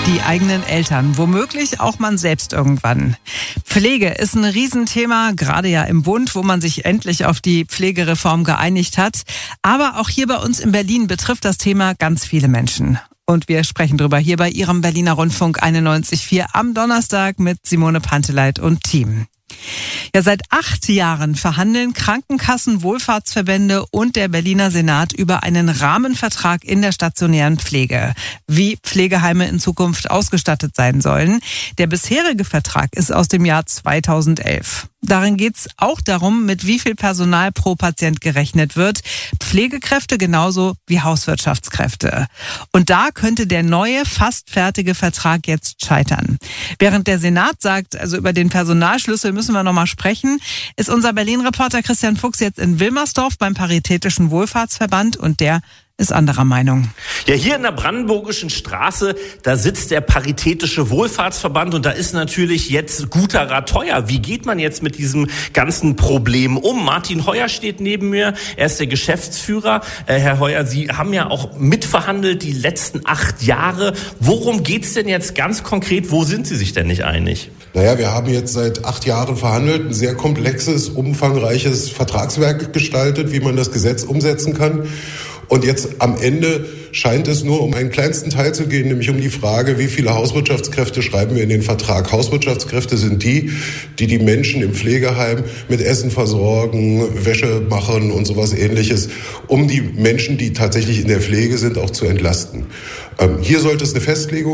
Die eigenen Eltern, womöglich auch man selbst irgendwann. Pflege ist ein Riesenthema, gerade ja im Bund, wo man sich endlich auf die Pflegereform geeinigt hat. Aber auch hier bei uns in Berlin betrifft das Thema ganz viele Menschen. Und wir sprechen drüber hier bei Ihrem Berliner Rundfunk 91.4 am Donnerstag mit Simone Panteleit und Team. Ja, seit 8 Jahren verhandeln Krankenkassen, Wohlfahrtsverbände und der Berliner Senat über einen Rahmenvertrag in der stationären Pflege, wie Pflegeheime in Zukunft ausgestattet sein sollen. Der bisherige Vertrag ist aus dem Jahr 2011. Darin geht's auch darum, mit wie viel Personal pro Patient gerechnet wird. Pflegekräfte genauso wie Hauswirtschaftskräfte. Und da könnte der neue, fast fertige Vertrag jetzt scheitern. Während der Senat sagt, also über den Personalschlüssel müssen wir noch mal sprechen, ist unser Berlin-Reporter Christian Fuchs jetzt in Wilmersdorf beim Paritätischen Wohlfahrtsverband und der ist anderer Meinung. Ja, hier in der Brandenburgischen Straße, da sitzt der Paritätische Wohlfahrtsverband und da ist natürlich jetzt guter Rat teuer. Wie geht man jetzt mit diesem ganzen Problem um? Martin Heuer steht neben mir, er ist der Geschäftsführer. Herr Heuer, Sie haben ja auch mitverhandelt die letzten 8 Jahre. Worum geht's denn jetzt ganz konkret? Wo sind Sie sich denn nicht einig? Naja, wir haben jetzt seit 8 Jahren verhandelt, ein sehr komplexes, umfangreiches Vertragswerk gestaltet, wie man das Gesetz umsetzen kann. Und jetzt am Ende scheint es nur um einen kleinsten Teil zu gehen, nämlich um die Frage, wie viele Hauswirtschaftskräfte schreiben wir in den Vertrag. Hauswirtschaftskräfte sind die Menschen im Pflegeheim mit Essen versorgen, Wäsche machen und sowas Ähnliches, um die Menschen, die tatsächlich in der Pflege sind, auch zu entlasten. Hier sollte es eine Festlegung